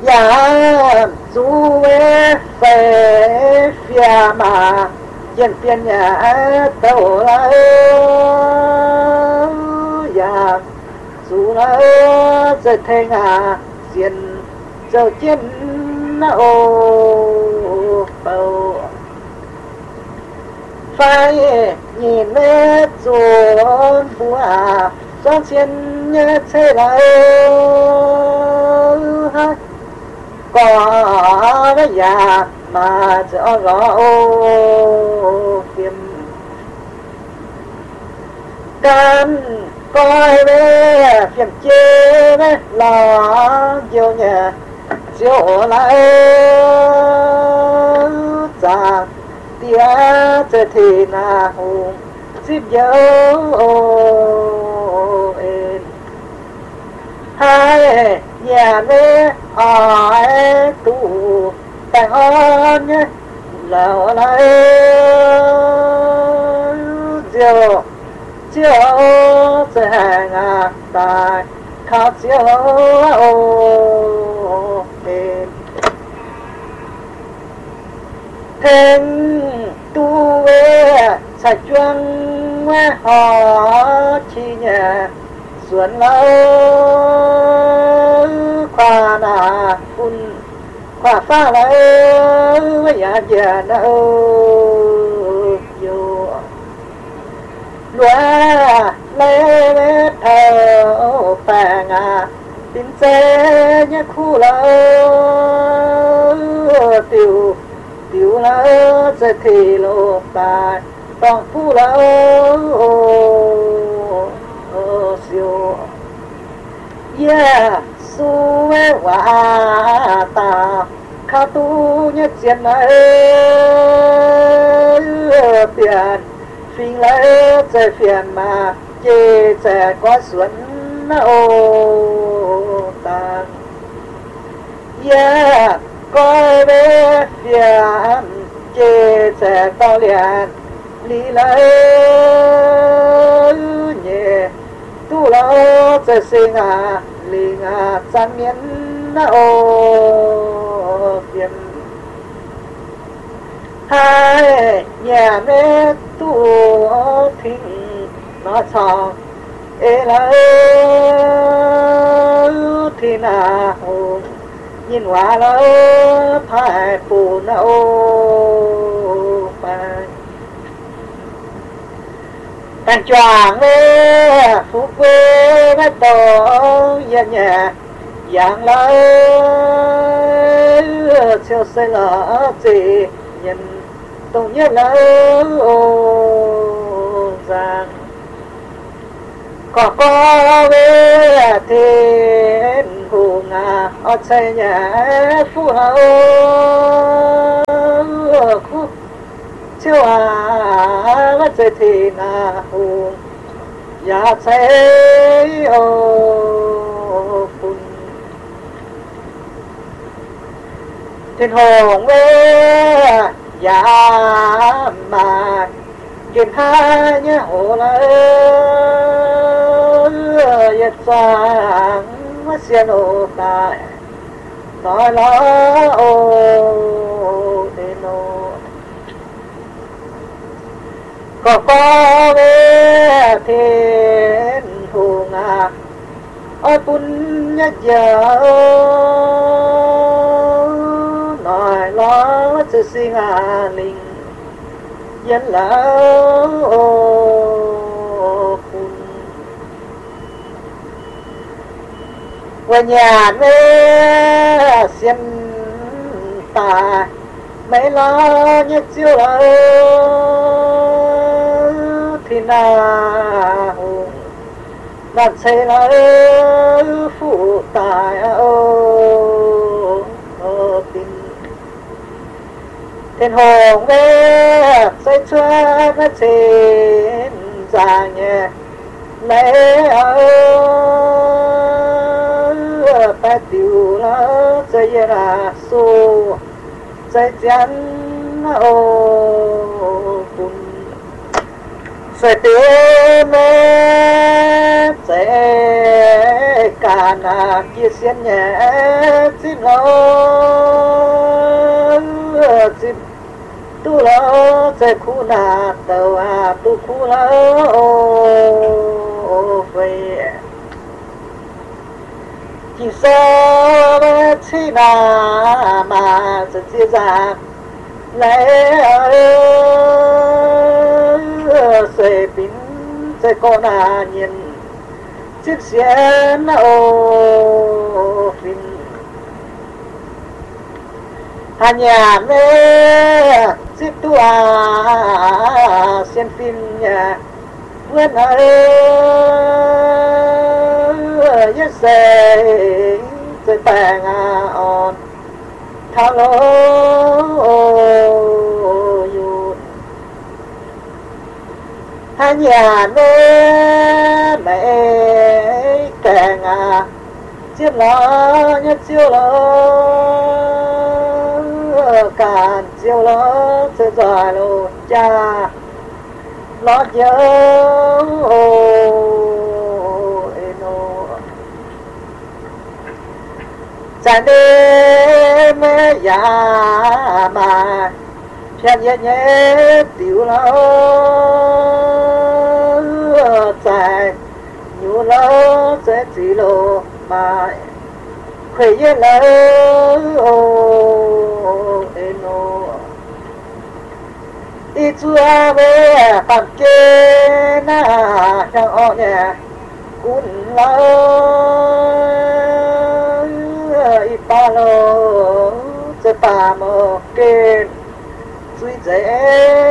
nhà du về phía mà dân tiền nhà tàu lại nhà du nó sẽ thay ngà diện dầu chiến ô bầu phải nhìn nét rồi bùa gió chiến nhớ thế lại có cái nhà mà cho rõ kiếm can coi về phiền chê với lo nhiều nhà chiều lại già tía chơi thì na hùng giúp dấu hai nhà mê ai tụ tại hôn nhé lỡ lại chiều chiều sẽ ngạc tài khá chiều thêm tu về sạch chuông họ chi nhà xuân lâu khoa nà phun khoa pha lâu với nhà già đâu dù lúa lê thờ phàng tin xe nhé khu lâu tiểu tiểu lâu sẽ thì lộ tài toàn phu lâu siêu yeah su wa ta khá tu nhất diện này tiền phiền lấy chơi phiền mà chê sẽ có xuân ô ta yeah coi về phiền chê sẽ to liền lý lấy nhẹ tu lâu sẽ sinh lý chăn miến ô phiền hai nhà mẹ tu thinh nó chọn ê là thì nào nhìn hóa lâu phải phù nâu phải càng choàng lê phúc quê mấy tổ dân nhà dạng lâu siêu xây lỡ gì nhìn tổng nhất lâu rằng có về thiên hùng ở xây nhà phú hậu khu chiêu mất chơi thì na hùng nhà xây ô phun thiên hùng về nhà mà kiên hai nhé hồ lại yết sang mất xiên ô tài nói lo ô tên ô có về thiên hùng ôi bún nhất giờ nói lo sự sinh linh dân lão phun qua nhà mẹ xiêm tài mấy lo nhất chiêu lão thì nào bạn xây lão phụ tài tin thiên hồn về xây cho nó trên già nhẹ lấy ở ta tiểu nó xây là xô xây chắn ô bùn xây tiêu mê xây cả na kia xiên nhẹ xin lo xin tu lo sẽ khu na tàu tu khu lo về chỉ sao chỉ na mà sẽ chia ra lại sẽ pin sẽ có na nhìn chiếc xe ô pin hanya mê chiếc tua xem phim nhà vươn yes say bang on thao lô you hanya mê càng chiếc lo nhất chiêu lo càn chiêu lo sẽ giỏi lô cha lo nhớ chẳng đê mê ya mà chẳng nhẹ nhẹ tiểu lo chạy nhu lo sẽ chỉ lô mà khỏe nhẹ lo đi chua về phạm kê na chẳng ọ nhẹ cún lo y pa lo sẽ pa mô kê suy dễ